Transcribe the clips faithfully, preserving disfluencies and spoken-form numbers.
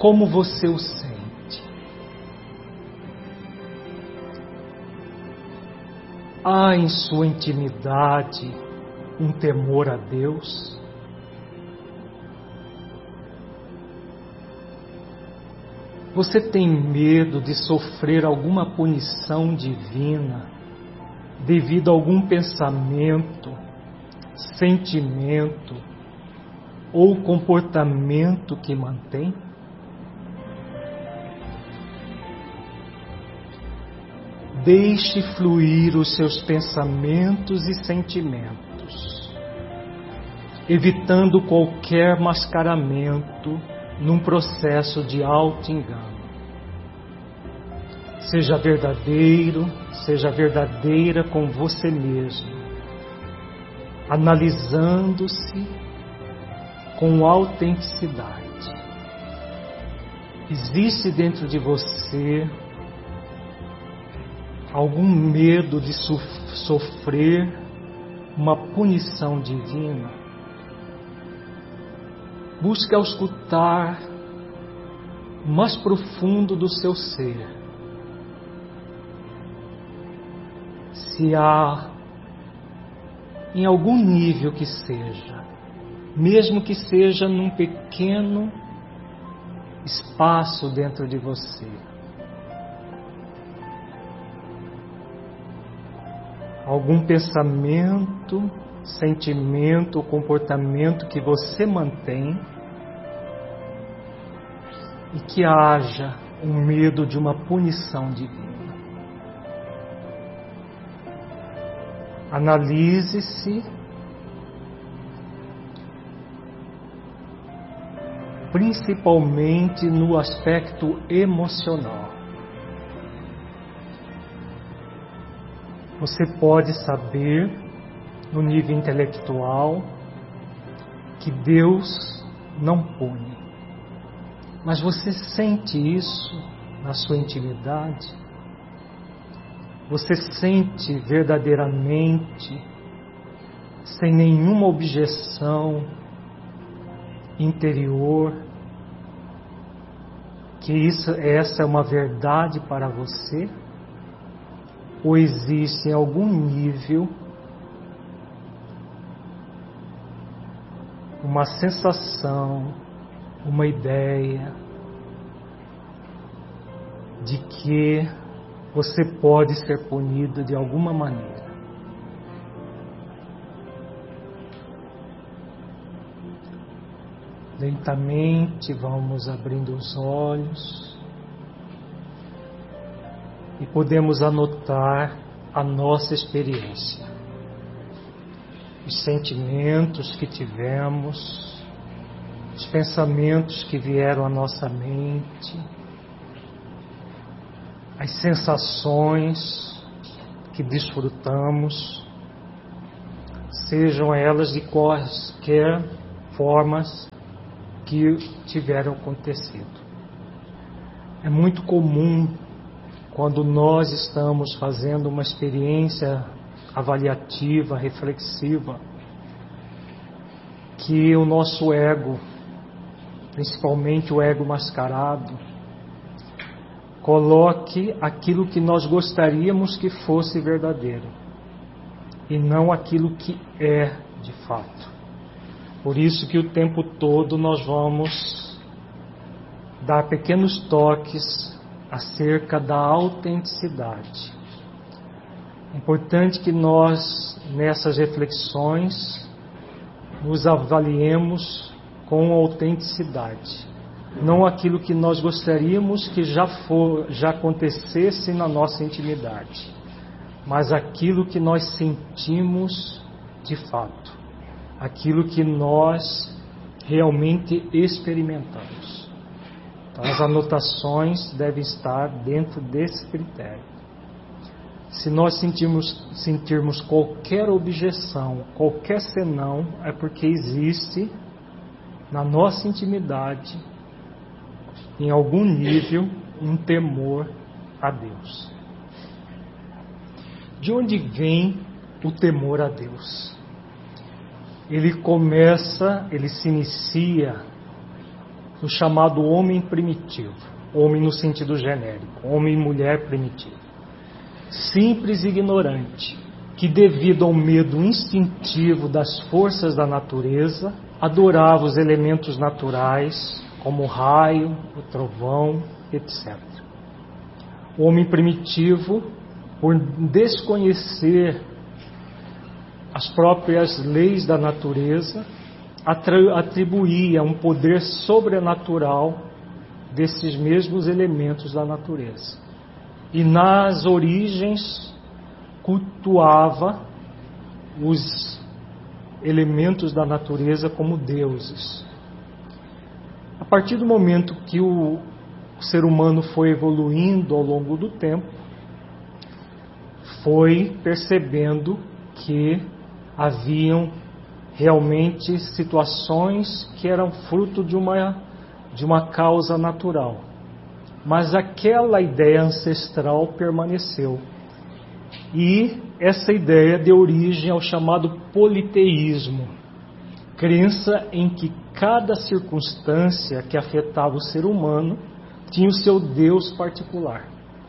Como você o sente? Há em sua intimidade um temor a Deus? Você tem medo de sofrer alguma punição divina devido a algum pensamento, sentimento ou comportamento que mantém? Deixe fluir os seus pensamentos e sentimentos, evitando qualquer mascaramento num processo de auto-engano. Seja verdadeiro, seja verdadeira com você mesmo, analisando-se com autenticidade. Existe dentro de você algum medo de sofrer uma punição divina? Busque auscultar o mais profundo do seu ser. Se há, em algum nível que seja, mesmo que seja num pequeno espaço dentro de você, algum pensamento, sentimento ou comportamento que você mantém e que haja um medo de uma punição divina. Analise-se, principalmente no aspecto emocional. Você pode saber, no nível intelectual, que Deus não pune. Mas você sente isso na sua intimidade? Você sente verdadeiramente, sem nenhuma objeção interior, que isso, essa é uma verdade para você? Ou existe em algum nível uma sensação, uma ideia de que você pode ser punido de alguma maneira? Lentamente vamos abrindo os olhos e podemos anotar a nossa experiência, os sentimentos que tivemos, os pensamentos que vieram à nossa mente, as sensações que desfrutamos, sejam elas de quaisquer formas que tiveram acontecido. É muito comum, quando nós estamos fazendo uma experiência avaliativa, reflexiva, que o nosso ego, principalmente o ego mascarado, coloque aquilo que nós gostaríamos que fosse verdadeiro e não aquilo que é de fato. Por isso que o tempo todo nós vamos dar pequenos toques acerca da autenticidade. É importante que nós, nessas reflexões, nos avaliemos com autenticidade. Não aquilo que nós gostaríamos que já, for, já acontecesse na nossa intimidade, mas aquilo que nós sentimos de fato, aquilo que nós realmente experimentamos. Então, as anotações devem estar dentro desse critério. Se nós sentirmos, sentirmos qualquer objeção, qualquer senão, é porque existe na nossa intimidade, em algum nível, um temor a Deus. De onde vem o temor a Deus? Ele começa, ele se inicia no chamado homem primitivo, homem no sentido genérico, homem e mulher primitivo. Simples e ignorante, que devido ao medo instintivo das forças da natureza, adorava os elementos naturais, como o raio, o trovão, etcétera. O homem primitivo, por desconhecer as próprias leis da natureza, atribuía um poder sobrenatural desses mesmos elementos da natureza. E nas origens cultuava os elementos da natureza como deuses. A partir do momento que o ser humano foi evoluindo ao longo do tempo, foi percebendo que haviam realmente situações que eram fruto de uma, de uma causa natural. Mas aquela ideia ancestral permaneceu. E essa ideia deu origem ao chamado politeísmo, crença em que cada circunstância que afetava o ser humano tinha o seu Deus particular.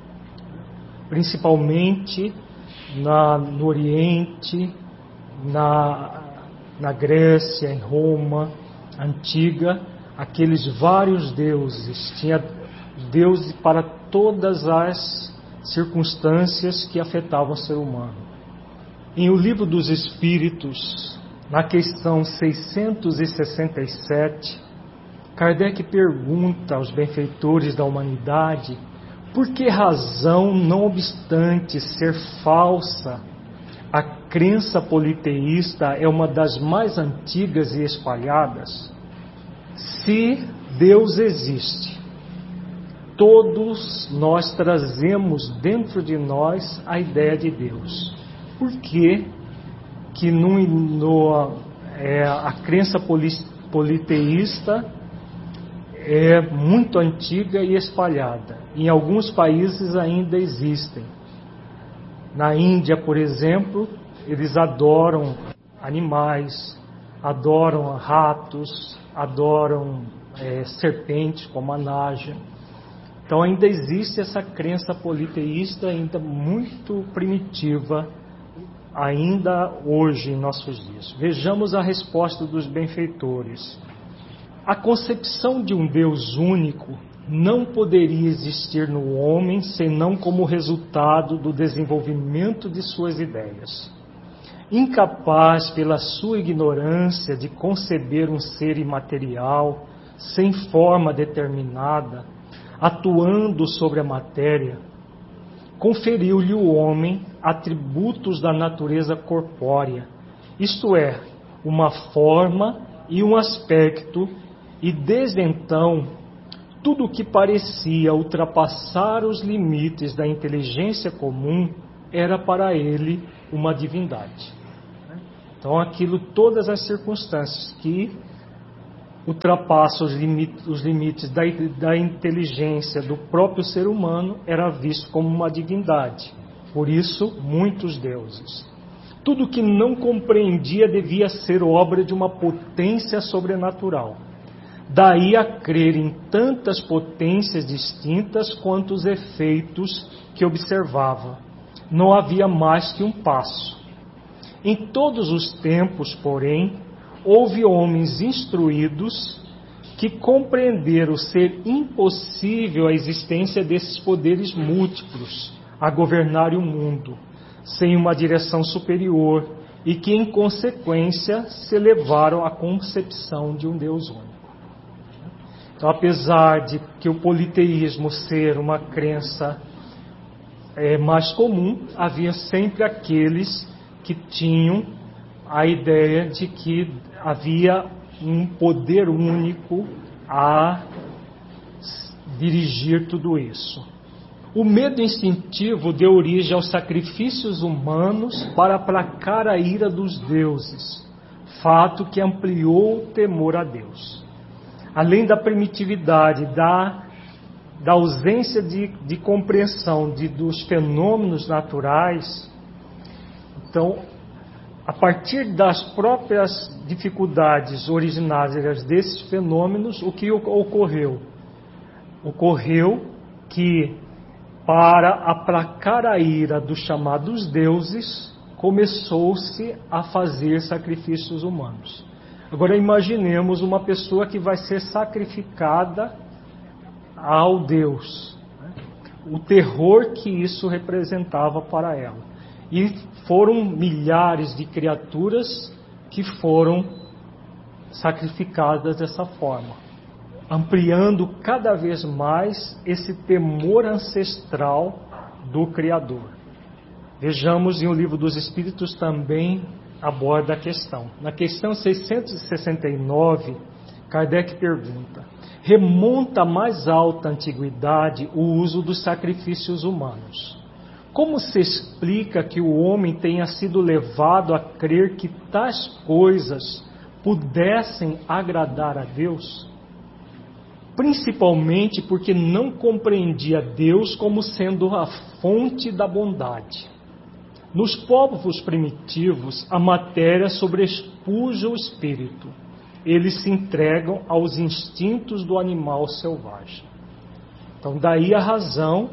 Principalmente na, no Oriente, na, na Grécia, em Roma antiga, aqueles vários deuses, tinha Deus para todas as circunstâncias que afetavam o ser humano. Em O Livro dos Espíritos, na questão seiscentos e sessenta e sete, Kardec pergunta aos benfeitores da humanidade por que razão, não obstante ser falsa, a crença politeísta é uma das mais antigas e espalhadas. Se Deus existe, todos nós trazemos dentro de nós a ideia de Deus. Por que que no, no, é, a crença politeísta é muito antiga e espalhada? Em alguns países ainda existem. Na Índia, por exemplo, eles adoram animais, adoram ratos, adoram é, serpentes como a Naja. Então ainda existe essa crença politeísta ainda muito primitiva, ainda hoje em nossos dias. Vejamos a resposta dos benfeitores. A concepção de um Deus único não poderia existir no homem senão como resultado do desenvolvimento de suas ideias. Incapaz pela sua ignorância de conceber um ser imaterial, sem forma determinada, atuando sobre a matéria, conferiu-lhe o homem atributos da natureza corpórea, isto é, uma forma e um aspecto, e desde então, tudo o que parecia ultrapassar os limites da inteligência comum era para ele uma divindade. Então, aquilo, todas as circunstâncias que ultrapassam os limites, os limites da, da inteligência do próprio ser humano era visto como uma divindade. Por isso, muitos deuses. Tudo que não compreendia devia ser obra de uma potência sobrenatural. Daí a crer em tantas potências distintas quanto os efeitos que observava. Não havia mais que um passo. Em todos os tempos, porém, houve homens instruídos que compreenderam ser impossível a existência desses poderes múltiplos a governar o mundo, sem uma direção superior, e que, em consequência, se levaram à concepção de um Deus único. Então, apesar de que o politeísmo ser uma crença é, mais comum, havia sempre aqueles que tinham a ideia de que havia um poder único a dirigir tudo isso. O medo instintivo deu origem aos sacrifícios humanos para aplacar a ira dos deuses, fato que ampliou o temor a Deus. Além da primitividade, da, da ausência de, de compreensão de, dos fenômenos naturais, então a partir das próprias dificuldades originárias desses fenômenos, o que ocorreu? Ocorreu que, para aplacar a ira dos chamados deuses, começou-se a fazer sacrifícios humanos. Agora imaginemos uma pessoa que vai ser sacrificada ao Deus, né? O terror que isso representava para ela. E foram milhares de criaturas que foram sacrificadas dessa forma, ampliando cada vez mais esse temor ancestral do Criador. Vejamos, em O Livro dos Espíritos também aborda a questão. Na questão seiscentos e sessenta e nove, Kardec pergunta: remonta à mais alta antiguidade o uso dos sacrifícios humanos. Como se explica que o homem tenha sido levado a crer que tais coisas pudessem agradar a Deus? Principalmente porque não compreendia Deus como sendo a fonte da bondade. Nos povos primitivos, a matéria sobrepuja o espírito. Eles se entregam aos instintos do animal selvagem. Então, daí a razão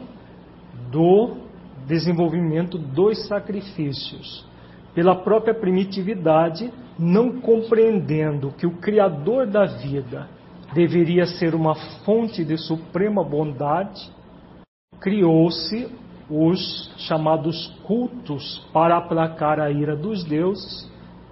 do desenvolvimento dos sacrifícios. Pela própria primitividade, não compreendendo que o Criador da vida deveria ser uma fonte de suprema bondade, criou-se os chamados cultos para aplacar a ira dos deuses,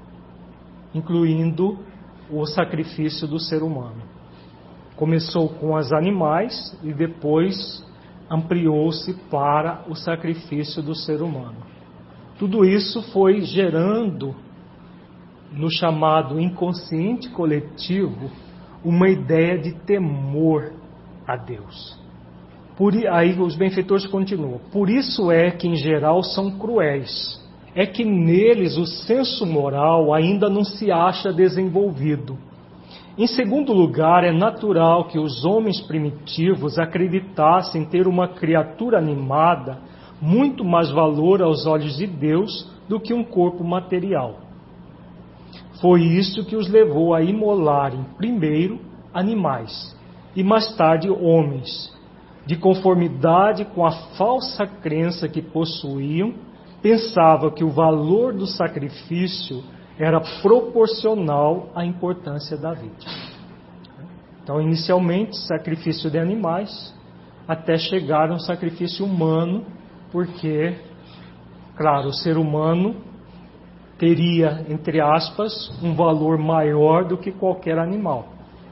incluindo o sacrifício do ser humano. Começou com os animais e depois ampliou-se para o sacrifício do ser humano. Tudo isso foi gerando, no chamado inconsciente coletivo, uma ideia de temor a Deus. Por, aí os benfeitores continuam: por isso é que em geral são cruéis, é que neles o senso moral ainda não se acha desenvolvido. Em segundo lugar, é natural que os homens primitivos acreditassem ter uma criatura animada muito mais valor aos olhos de Deus do que um corpo material. Foi isso que os levou a imolarem primeiro animais e mais tarde homens. De conformidade com a falsa crença que possuíam, pensavam que o valor do sacrifício era proporcional à importância da vítima. Então, inicialmente, sacrifício de animais, até chegar ao sacrifício humano, porque, claro, o ser humano teria, entre aspas, um valor maior do que qualquer animal.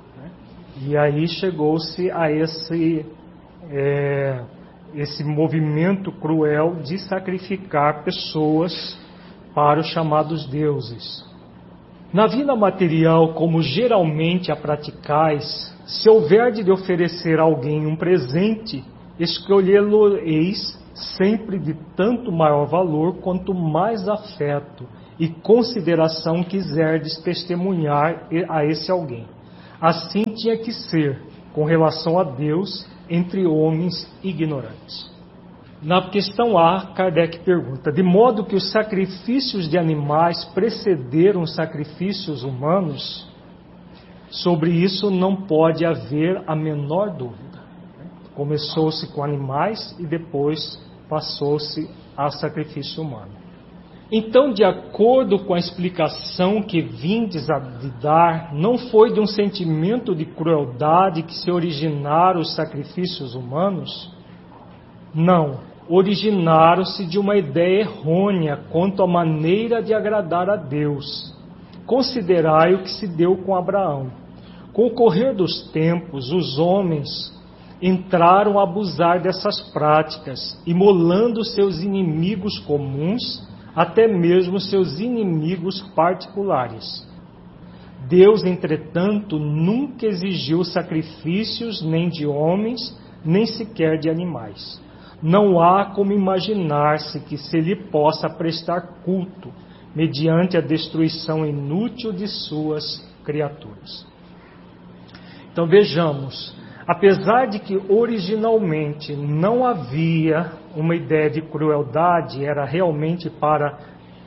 E aí chegou-se a esse, é, esse movimento cruel de sacrificar pessoas para os chamados deuses. Na vida material, como geralmente a praticais, se houver de oferecer a alguém um presente, escolhê-lo-eis sempre de tanto maior valor quanto mais afeto e consideração quiserdes testemunhar a esse alguém. Assim tinha que ser com relação a Deus entre homens ignorantes. Na questão A, Kardec pergunta: de modo que os sacrifícios de animais precederam os sacrifícios humanos? Sobre isso não pode haver a menor dúvida. Começou-se com animais e depois passou-se ao sacrifício humano. Então, de acordo com a explicação que vindes a de dar, não foi de um sentimento de crueldade que se originaram os sacrifícios humanos? Não, originaram-se de uma ideia errônea quanto à maneira de agradar a Deus. Considerai o que se deu com Abraão. Com o correr dos tempos, os homens entraram a abusar dessas práticas, imolando seus inimigos comuns, até mesmo seus inimigos particulares. Deus, entretanto, nunca exigiu sacrifícios nem de homens, nem sequer de animais. Não há como imaginar-se que se lhe possa prestar culto, mediante a destruição inútil de suas criaturas. Então vejamos, apesar de que originalmente não havia uma ideia de crueldade, era realmente para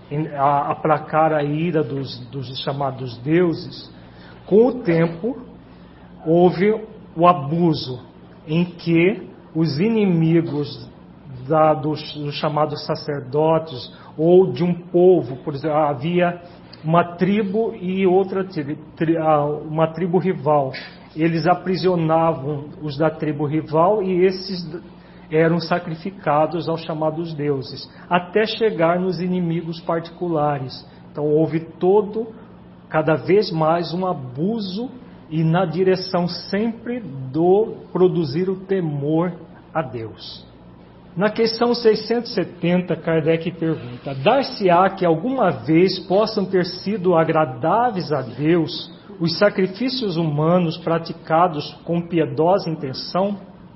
a aplacar a ira dos, dos chamados deuses, com o tempo houve o abuso em que os inimigos da, dos, dos chamados sacerdotes ou de um povo, por exemplo, havia uma tribo e outra tri, uma tribo rival. Eles aprisionavam os da tribo rival e esses eram sacrificados aos chamados deuses, até chegar nos inimigos particulares. Então houve todo, cada vez mais, um abuso e na direção sempre do produzir o temor a Deus. Na questão seiscentos e setenta, Kardec pergunta: dar-se-á que alguma vez possam ter sido agradáveis a Deus os sacrifícios humanos praticados com piedosa intenção?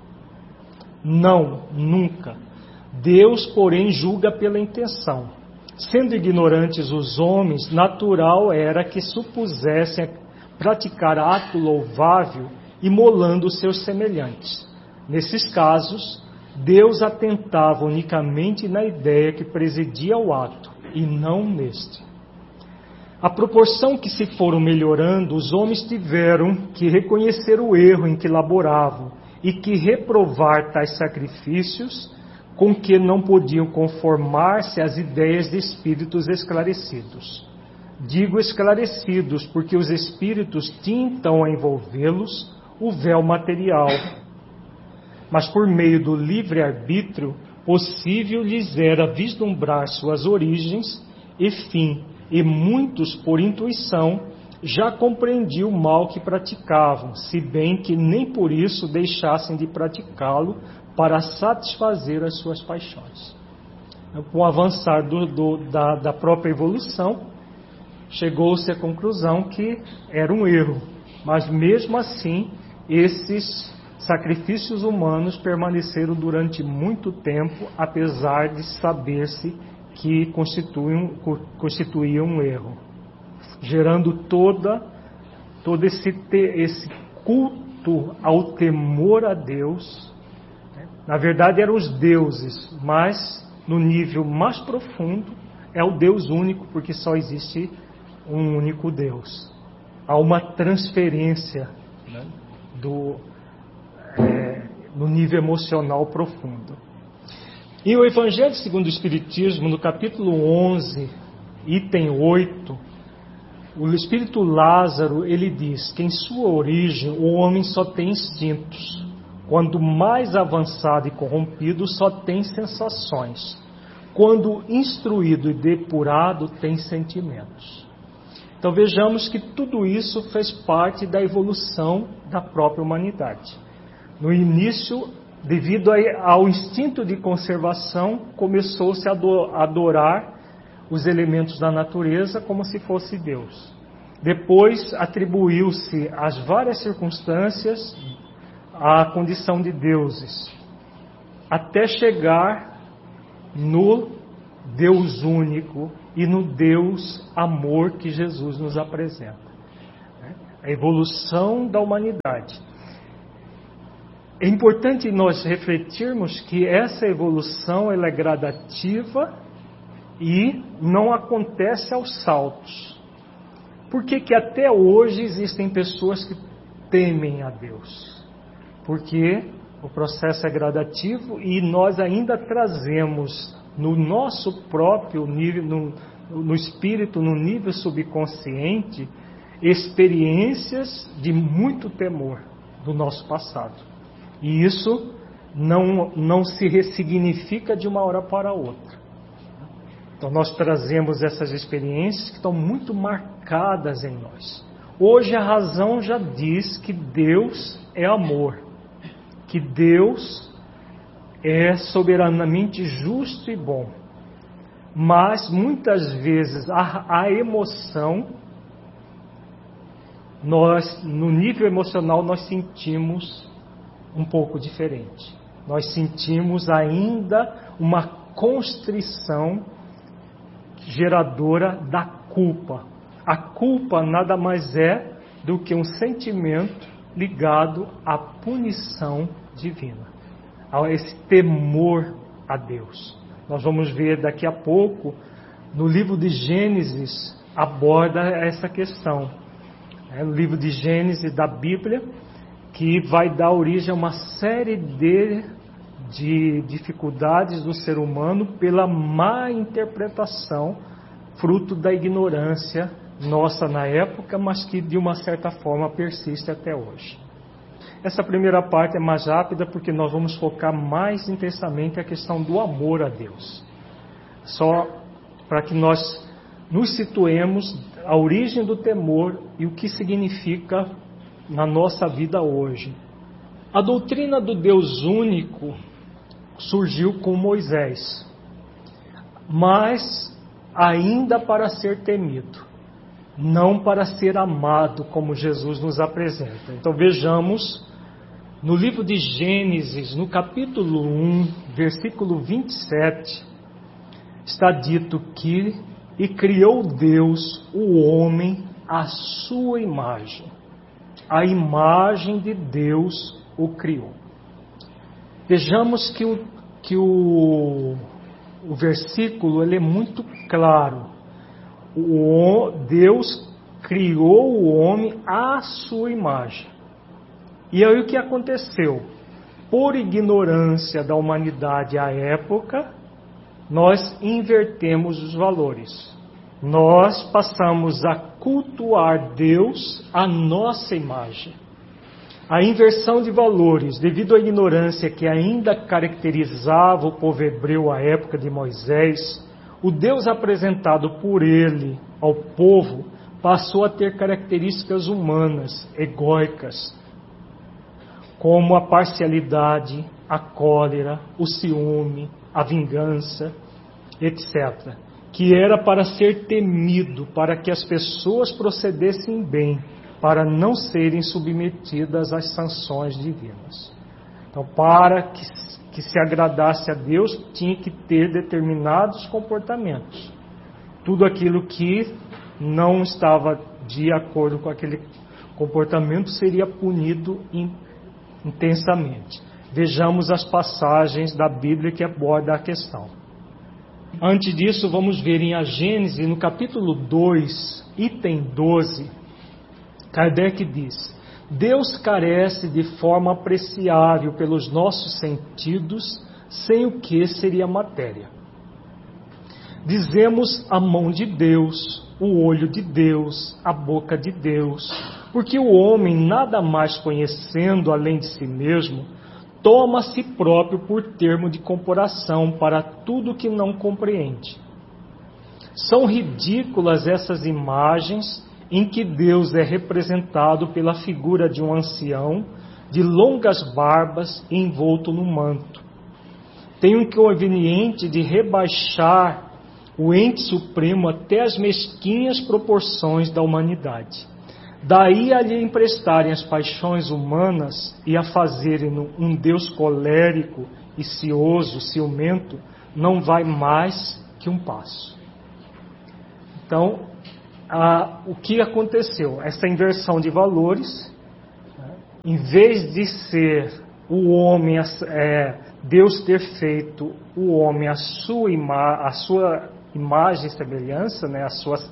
Não, nunca. Deus, porém, julga pela intenção. Sendo ignorantes os homens, natural era que supusessem praticar ato louvável imolando os seus semelhantes. Nesses casos, Deus atentava unicamente na ideia que presidia ao ato, e não neste. À proporção que se foram melhorando, os homens tiveram que reconhecer o erro em que laboravam e que reprovar tais sacrifícios com que não podiam conformar-se às ideias de espíritos esclarecidos. Digo esclarecidos porque os espíritos tinham a envolvê-los o véu material, mas por meio do livre-arbítrio possível lhes era vislumbrar suas origens e fim, e muitos, por intuição, já compreendiam o mal que praticavam, se bem que nem por isso deixassem de praticá-lo para satisfazer as suas paixões. Com o avançar do, do, da, da própria evolução, chegou-se à conclusão que era um erro, mas mesmo assim, esses sacrifícios humanos permaneceram durante muito tempo, apesar de saber-se que constituíam, constituíam um erro, gerando toda, todo esse, esse culto ao temor a Deus. Na verdade eram os deuses, mas no nível mais profundo é o Deus único, porque só existe um único Deus. Há uma transferência, né, do, é, no nível emocional profundo. E o Evangelho segundo o Espiritismo, no capítulo onze, item oito, o Espírito Lázaro, ele diz que em sua origem o homem só tem instintos. Quando mais avançado e corrompido, só tem sensações. Quando instruído e depurado, tem sentimentos. Então vejamos que tudo isso fez parte da evolução da própria humanidade. No início, devido ao instinto de conservação, começou-se a adorar os elementos da natureza como se fosse Deus. Depois atribuiu-se às várias circunstâncias a condição de deuses, até chegar no Deus único e no Deus amor que Jesus nos apresenta. A evolução da humanidade. É importante nós refletirmos que essa evolução ela é gradativa e não acontece aos saltos. Por que que até hoje existem pessoas que temem a Deus? Porque o processo é gradativo e nós ainda trazemos no nosso próprio nível, no, no espírito, no nível subconsciente, experiências de muito temor do nosso passado. E isso não, não se ressignifica de uma hora para outra. Então nós trazemos essas experiências que estão muito marcadas em nós. Hoje a razão já diz que Deus é amor, que Deus é soberanamente justo e bom. Mas muitas vezes a, a emoção, nós, no nível emocional nós sentimos um pouco diferente. Nós sentimos ainda uma constrição geradora da culpa. A culpa nada mais é do que um sentimento ligado à punição divina, a esse temor a Deus. Nós vamos ver daqui a pouco no livro de Gênesis aborda essa questão. É no livro de Gênesis da Bíblia, que vai dar origem a uma série de, de dificuldades do ser humano pela má interpretação, fruto da ignorância nossa na época, mas que de uma certa forma persiste até hoje. Essa primeira parte é mais rápida porque nós vamos focar mais intensamente a questão do amor a Deus. Só para que nós nos situemos a origem do temor e o que significa na nossa vida hoje. A doutrina do Deus único surgiu com Moisés, mas ainda para ser temido, não para ser amado, como Jesus nos apresenta. Então vejamos, no livro de Gênesis, no capítulo um, versículo vinte e sete, está dito que e criou Deus o homem à sua imagem. A imagem de Deus o criou. Vejamos que o, que o, o versículo ele é muito claro. O, Deus criou o homem à sua imagem. E aí o que aconteceu? Por ignorância da humanidade à época, nós invertemos os valores. Nós passamos a cultuar Deus à nossa imagem. A inversão de valores, devido à ignorância que ainda caracterizava o povo hebreu à época de Moisés, o Deus apresentado por ele ao povo passou a ter características humanas, egóicas, como a parcialidade, a cólera, o ciúme, a vingança, etcétera, que era para ser temido, para que as pessoas procedessem bem, para não serem submetidas às sanções divinas. Então, para que, que se agradasse a Deus, tinha que ter determinados comportamentos. Tudo aquilo que não estava de acordo com aquele comportamento seria punido intensamente. Vejamos as passagens da Bíblia que abordam a questão. Antes disso, vamos ver em a Gênesis, no capítulo dois, item doze, Kardec diz: Deus carece de forma apreciável pelos nossos sentidos, sem o que seria matéria. Dizemos a mão de Deus, o olho de Deus, a boca de Deus, porque o homem, nada mais conhecendo além de si mesmo, toma a si próprio por termo de comparação para tudo que não compreende. São ridículas essas imagens em que Deus é representado pela figura de um ancião, de longas barbas e envolto no manto. Tem o inconveniente de rebaixar o ente supremo até as mesquinhas proporções da humanidade. Daí a lhe emprestarem as paixões humanas e a fazerem um Deus colérico e cioso, ciumento, não vai mais que um passo. Então, a, o que aconteceu? Essa inversão de valores, né? Em vez de ser o homem, é, Deus ter feito o homem a sua, ima, a sua imagem e semelhança, né? As suas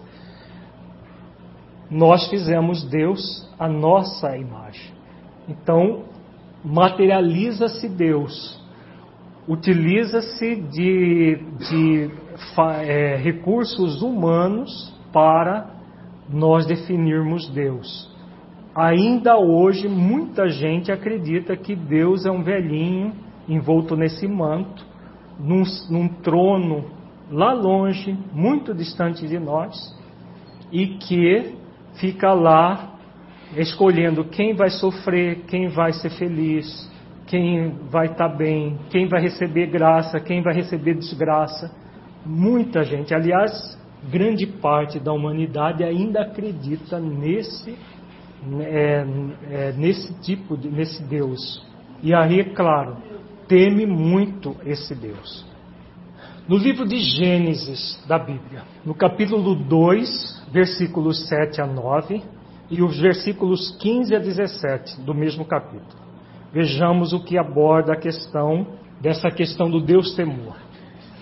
nós fizemos Deus a nossa imagem. Então, materializa-se Deus, utiliza-se de, de é, recursos humanos para nós definirmos Deus. Ainda hoje, muita gente acredita que Deus é um velhinho envolto nesse manto, num, num trono lá longe, muito distante de nós, e que fica lá escolhendo quem vai sofrer, quem vai ser feliz, quem vai estar bem, quem vai receber graça, quem vai receber desgraça. Muita gente, aliás, grande parte da humanidade ainda acredita nesse, é, é, nesse tipo, de, nesse Deus. E aí, é claro, teme muito esse Deus. No livro de Gênesis da Bíblia, no capítulo dois, versículos sete a nove e os versículos quinze a dezessete do mesmo capítulo. Vejamos o que aborda a questão dessa questão do Deus temor.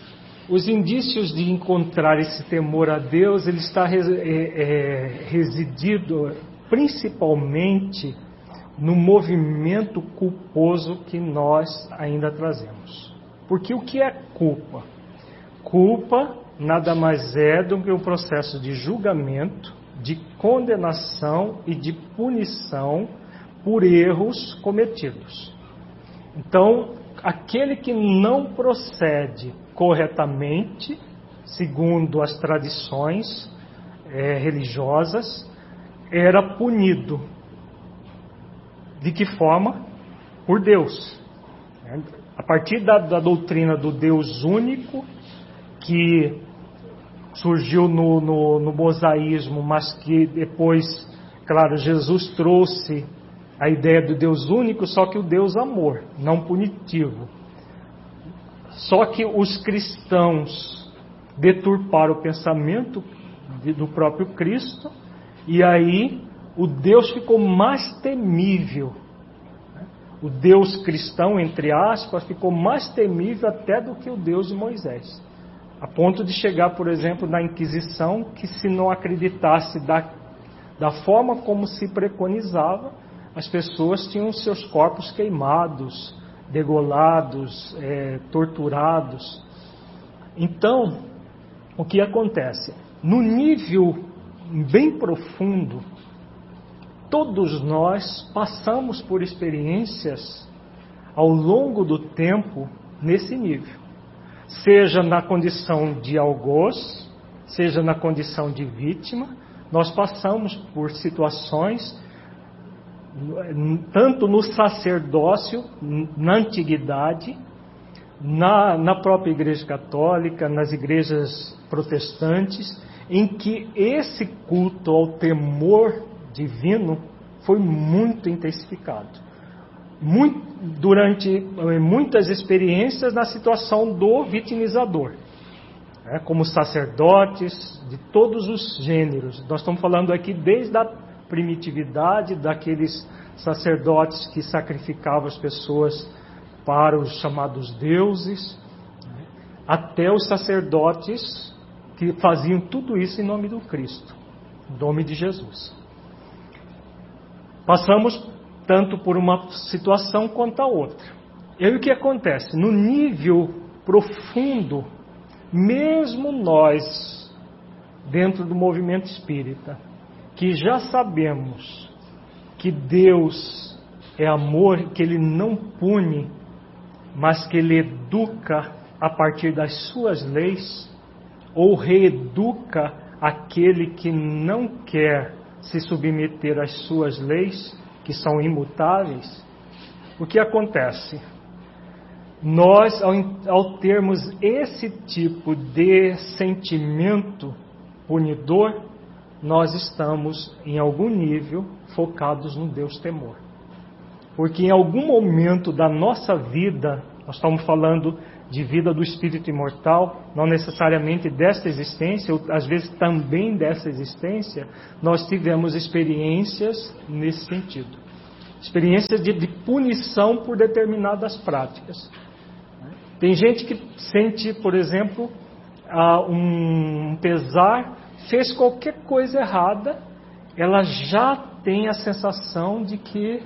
os indícios de encontrar esse temor a Deus, ele está res, é, é, residido principalmente no movimento culposo que nós ainda trazemos. Porque o que é culpa? Culpa nada mais é do que um processo de julgamento, de condenação e de punição por erros cometidos. Então, aquele que não procede corretamente, segundo as tradições é, religiosas, era punido. De que forma? Por Deus. A partir da, da doutrina do Deus único, que surgiu no, no, no mosaísmo, mas que depois, claro, Jesus trouxe a ideia do Deus único, só que o Deus amor, não punitivo. Só que os cristãos deturparam o pensamento de, do próprio Cristo, e aí o Deus ficou mais temível. O Deus cristão, entre aspas, ficou mais temível até do que o Deus de Moisés. A ponto de chegar, por exemplo, na Inquisição, que se não acreditasse da, da forma como se preconizava, as pessoas tinham seus corpos queimados, degolados, é, torturados. Então, o que acontece? No nível bem profundo, todos nós passamos por experiências ao longo do tempo nesse nível. Seja na condição de algoz, seja na condição de vítima, nós passamos por situações, tanto no sacerdócio, na antiguidade, na, na própria Igreja Católica, nas igrejas protestantes, em que esse culto ao temor divino foi muito intensificado. Muito, durante muitas experiências na situação do vitimizador, né, como sacerdotes de todos os gêneros. Nós estamos falando aqui desde a primitividade, daqueles sacerdotes que sacrificavam as pessoas para os chamados deuses, né, até os sacerdotes que faziam tudo isso em nome do Cristo, em nome de Jesus. Passamos tanto por uma situação quanto a outra. E aí o que acontece? No nível profundo, mesmo nós, dentro do movimento espírita, que já sabemos que Deus é amor, que Ele não pune, mas que Ele educa a partir das suas leis, ou reeduca aquele que não quer se submeter às suas leis, que são imutáveis. O que acontece? Nós, ao, ao termos esse tipo de sentimento punidor, nós estamos, em algum nível, focados no Deus temor. Porque em algum momento da nossa vida, nós estamos falando de vida do espírito imortal, não necessariamente desta existência, ou às vezes também dessa existência, nós tivemos experiências nesse sentido. Experiências de, de punição por determinadas práticas. Tem gente que sente, por exemplo, um pesar, fez qualquer coisa errada, ela já tem a sensação de que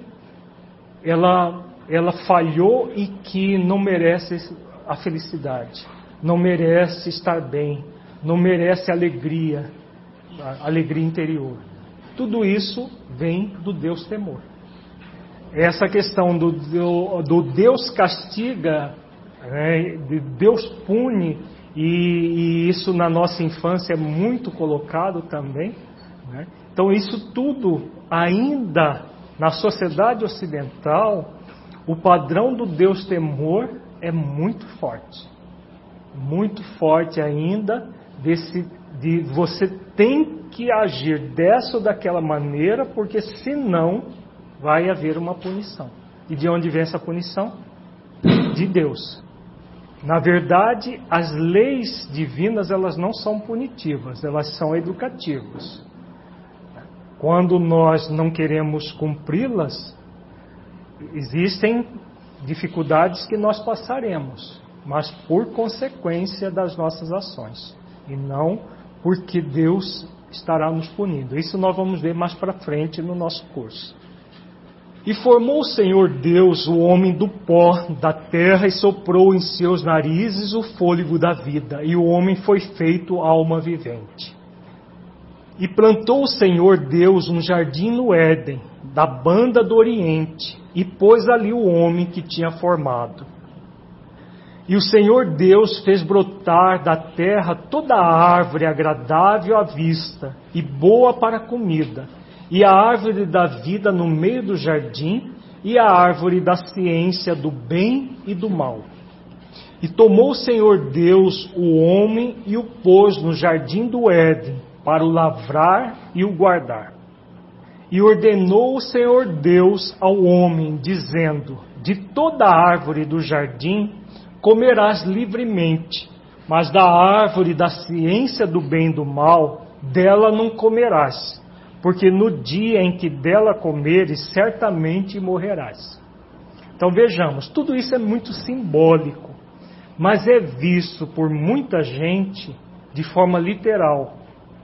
ela, ela falhou e que não merece a felicidade, não merece estar bem, não merece alegria, alegria interior. Tudo isso vem do Deus temor. Essa questão do, do, do Deus castiga, né, de Deus pune, e, e isso na nossa infância é muito colocado também, né? Então isso tudo ainda na sociedade ocidental, o padrão do Deus temor é muito forte, muito forte ainda, desse, de você tem que agir dessa ou daquela maneira, porque senão vai haver uma punição. E de onde vem essa punição? De Deus. Na verdade, as leis divinas, elas não são punitivas, elas são educativas. Quando nós não queremos cumpri-las, existem dificuldades que nós passaremos. mas por consequência das nossas ações, e não porque Deus estará nos punindo. Isso nós vamos ver mais para frente no nosso curso. E formou o Senhor Deus o homem do pó da terra e soprou em seus narizes o fôlego da vida, e o homem foi feito alma vivente. E plantou o Senhor Deus um jardim no Éden, da banda do Oriente, e pôs ali o homem que tinha formado. E o Senhor Deus fez brotar da terra toda a árvore agradável à vista e boa para a comida, e a árvore da vida no meio do jardim, e a árvore da ciência do bem e do mal. E tomou o Senhor Deus o homem e o pôs no jardim do Éden, para o lavrar e o guardar. E ordenou o Senhor Deus ao homem, dizendo: de toda a árvore do jardim comerás livremente, mas da árvore da ciência do bem e do mal, dela não comerás, porque no dia em que dela comeres, certamente morrerás. Então vejamos, tudo isso é muito simbólico, mas é visto por muita gente de forma literal,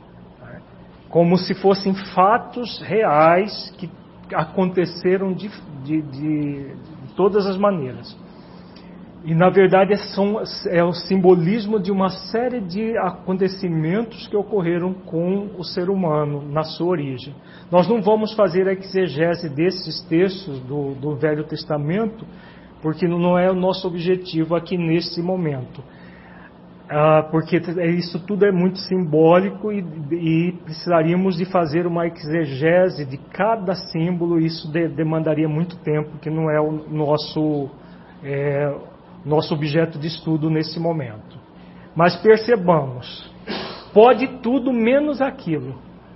como se fossem fatos reais que aconteceram de, de, de, de todas as maneiras. E na verdade são, é o simbolismo de uma série de acontecimentos que ocorreram com o ser humano na sua origem. Nós não vamos fazer a exegese desses textos do, do Velho Testamento, porque não é o nosso objetivo aqui nesse momento. Ah, porque isso tudo é muito simbólico e, e precisaríamos de fazer uma exegese de cada símbolo, e isso de, demandaria muito tempo, que não é o nosso... É, nosso objeto de estudo nesse momento. Mas percebamos, pode tudo menos aquilo.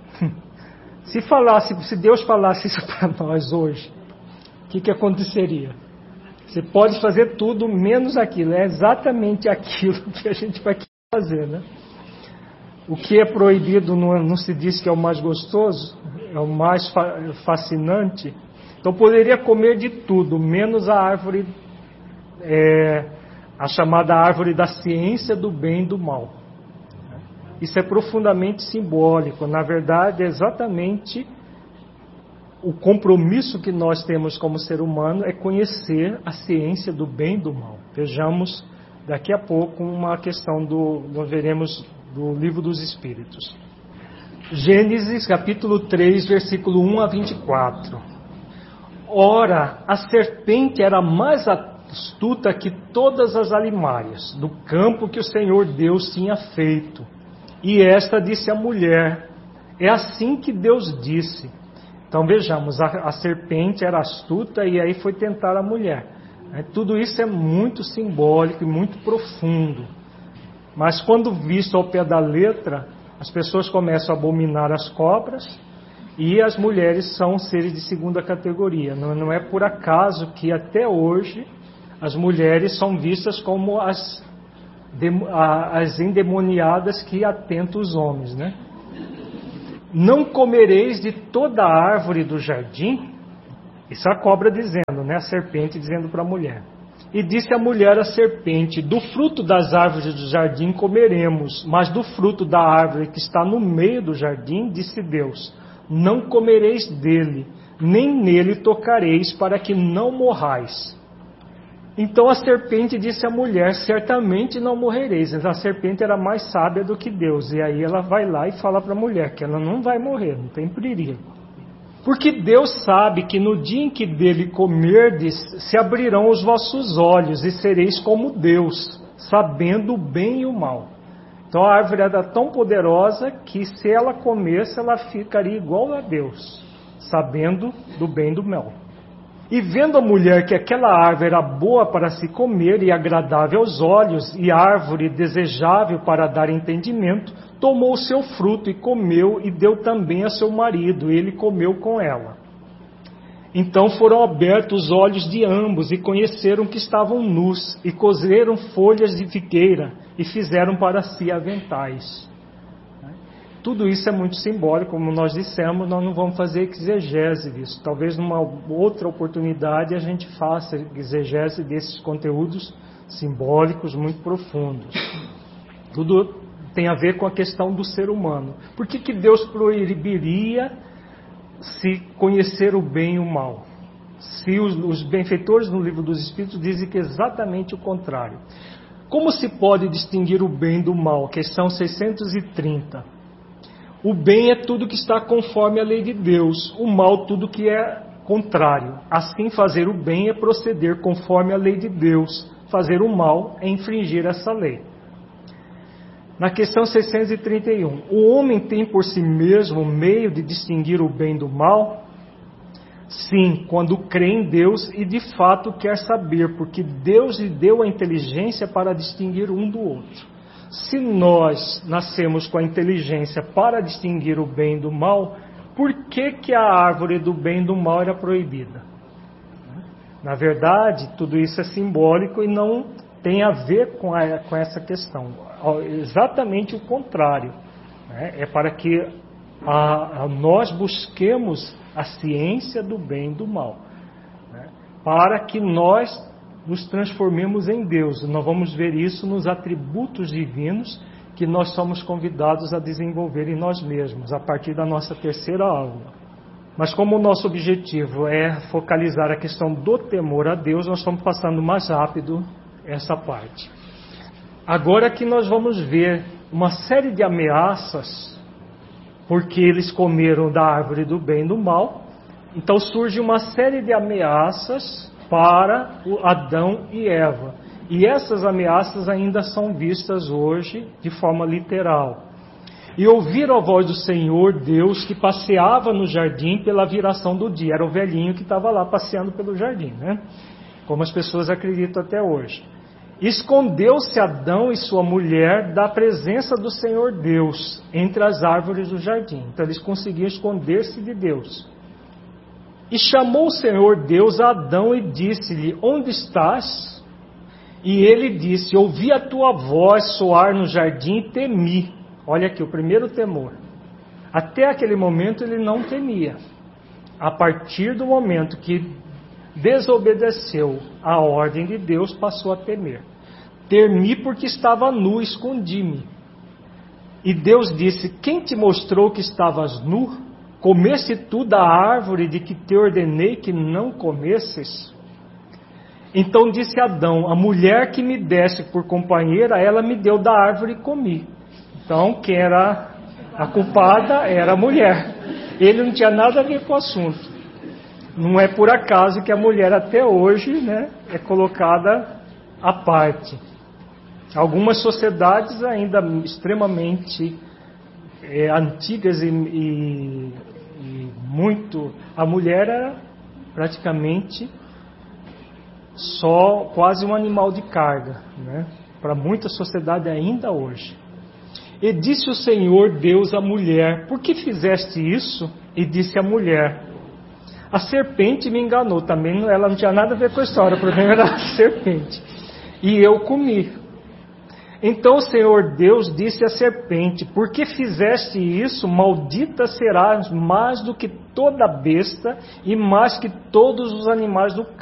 Se falasse, se Deus falasse isso para nós hoje, o que, que aconteceria? Você pode fazer tudo menos aquilo. É exatamente aquilo que a gente vai fazer, né? O que é proibido não, não se diz que é o mais gostoso, é o mais fa- fascinante. Então poderia comer de tudo, menos a árvore É, a chamada árvore da ciência do bem e do mal. Isso é profundamente simbólico. Na verdade, é exatamente o compromisso que nós temos como ser humano é conhecer a ciência do bem e do mal. Vejamos daqui a pouco uma questão do, nós veremos do Livro dos Espíritos. Gênesis capítulo três, versículo um a vinte e quatro. Ora, a serpente era mais astuta que todas as alimárias do campo que o Senhor Deus tinha feito. E esta disse à mulher: é assim que Deus disse. Então vejamos, a, a serpente era astuta e aí foi tentar a mulher. É, tudo isso é muito simbólico e muito profundo. Mas quando visto ao pé da letra, as pessoas começam a abominar as cobras, e as mulheres são seres de segunda categoria. Não, não é por acaso que até hoje as mulheres são vistas como as, as endemoniadas que atentam os homens, né? Não comereis de toda a árvore do jardim? Isso é a cobra dizendo, né? A serpente dizendo para a mulher. E disse a mulher à serpente: do fruto das árvores do jardim comeremos, mas do fruto da árvore que está no meio do jardim, disse Deus: não comereis dele, nem nele tocareis, para que não morrais. Então a serpente disse à mulher: certamente não morrereis. A serpente era mais sábia do que Deus. E aí ela vai lá e fala para a mulher que ela não vai morrer, não tem perigo. Porque Deus sabe que no dia em que dele comerdes, se abrirão os vossos olhos e sereis como Deus, sabendo o bem e o mal. Então a árvore era tão poderosa que se ela comesse, ela ficaria igual a Deus, sabendo do bem e do mal. E vendo a mulher que aquela árvore era boa para se comer e agradável aos olhos, e árvore desejável para dar entendimento, tomou o seu fruto e comeu, e deu também a seu marido, e ele comeu com ela. Então foram abertos os olhos de ambos, e conheceram que estavam nus, e coseram folhas de figueira, e fizeram para si aventais. tudo isso é muito simbólico, como nós dissemos, nós não vamos fazer exegese disso. Talvez numa outra oportunidade a gente faça exegese desses conteúdos simbólicos muito profundos. Tudo tem a ver com a questão do ser humano. Por que que Deus proibiria se conhecer o bem e o mal? Se os, os benfeitores no Livro dos Espíritos dizem que é exatamente o contrário. Como se pode distinguir o bem do mal? Questão seiscentos e trinta. O bem é tudo que está conforme a lei de Deus, o mal tudo que é contrário. Assim, fazer o bem é proceder conforme a lei de Deus, fazer o mal é infringir essa lei. Na questão seiscentos e trinta e um, o homem tem por si mesmo o meio de distinguir o bem do mal? Sim, quando crê em Deus e de fato quer saber, porque Deus lhe deu a inteligência para distinguir um do outro. Se nós nascemos com a inteligência para distinguir o bem do mal, por que que a árvore do bem e do mal era proibida? Na verdade, tudo isso é simbólico e não tem a ver com, a, com essa questão. Exatamente o contrário. Né? É para que a, a nós busquemos a ciência do bem e do mal. Né? Para que nós nos transformemos em Deus. Nós vamos ver isso nos atributos divinos que nós somos convidados a desenvolver em nós mesmos, a partir da nossa terceira aula. Mas como o nosso objetivo é focalizar a questão do temor a Deus, nós estamos passando mais rápido essa parte. Agora que nós vamos ver uma série de ameaças, porque eles comeram da árvore do bem e do mal, então surge uma série de ameaças para o Adão e Eva. E essas ameaças ainda são vistas hoje de forma literal. E ouviram a voz do Senhor Deus que passeava no jardim pela viração do dia. Era o velhinho que estava lá passeando pelo jardim, né? Como as pessoas acreditam até hoje. Escondeu-se Adão e sua mulher da presença do Senhor Deus entre as árvores do jardim. Então eles conseguiam esconder-se de Deus. E chamou o Senhor Deus a Adão e disse-lhe: onde estás? E ele disse: ouvi a tua voz soar no jardim e temi. Olha aqui, o primeiro temor. Até aquele momento ele não temia. A partir do momento que desobedeceu a ordem de Deus, passou a temer. Temi porque estava nu, escondi-me. E Deus disse: quem te mostrou que estavas nu? Comeste tu da árvore de que te ordenei que não comesses? Então disse Adão: a mulher que me deste por companheira, ela me deu da árvore e comi. Então quem era a culpada era a mulher. Ele não tinha nada a ver com o assunto. Não é por acaso que a mulher até hoje, né, é colocada à parte. Algumas sociedades ainda extremamente é, antigas e, e, e muito... A mulher era praticamente só quase um animal de carga, né, para muita sociedade ainda hoje. E disse o Senhor Deus à mulher: por que fizeste isso? E disse a mulher: a serpente me enganou. Também ela não tinha nada a ver com a história, o problema era a serpente. E eu comi. Então o Senhor Deus disse à serpente: por que fizeste isso? Maldita serás mais do que toda besta e mais que todos os animais do campo.